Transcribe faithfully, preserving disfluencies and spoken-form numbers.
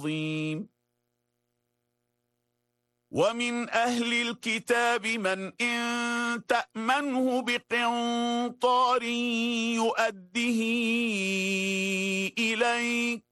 عظيم. ومن أهل الكتاب من إن تأمنه بقنطار يؤده إليك